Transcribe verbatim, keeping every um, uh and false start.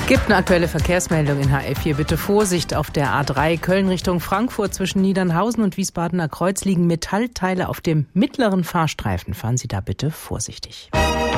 Gibt eine aktuelle Verkehrsmeldung in H F vier. Bitte Vorsicht auf der A drei Köln Richtung Frankfurt zwischen Niedernhausen und Wiesbadener Kreuz liegen Metallteile auf dem mittleren Fahrstreifen. Fahren Sie da bitte vorsichtig.